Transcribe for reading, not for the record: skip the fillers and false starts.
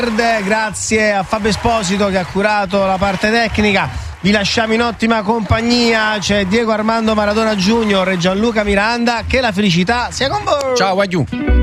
Grazie a Fabio Esposito che ha curato la parte tecnica. Vi lasciamo in ottima compagnia. C'è Diego Armando Maradona Junior e Gianluca Miranda. Che la felicità sia con voi. Ciao, aiù.